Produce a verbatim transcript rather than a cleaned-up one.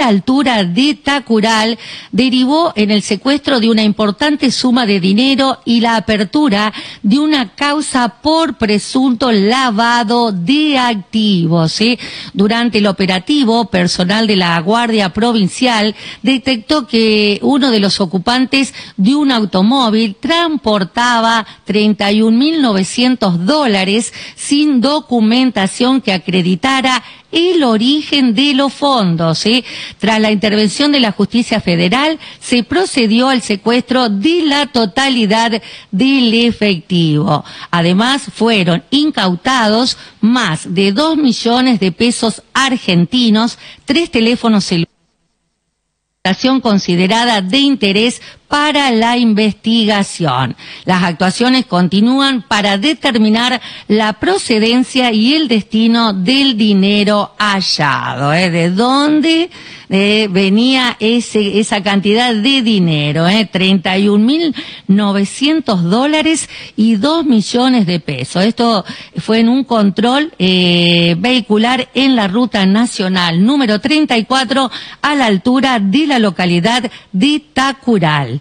altura de Tacural derivó en el secuestro de una importante suma de dinero y la apertura de una causa por presunto lavado de activos, ¿sí? Durante el operativo, personal de la Guardia Provincial detectó que uno de los ocupantes de un automóvil transportaba treinta y un mil novecientos dólares sin documentación que acreditara el origen de los fondos, ¿sí? Tras la intervención de la Justicia Federal, se procedió al secuestro de la totalidad del efectivo. Además, fueron incautados más de dos millones de pesos argentinos, tres teléfonos celulares, considerada de interés para la investigación. Las actuaciones continúan para determinar la procedencia y el destino del dinero hallado, ¿eh? ¿De dónde eh, venía ese, esa cantidad de dinero? ¿eh? treinta y un mil novecientos dólares y dos millones de pesos. Esto fue en un control eh, vehicular en la ruta nacional número treinta y cuatro a la altura de la localidad de Tacural.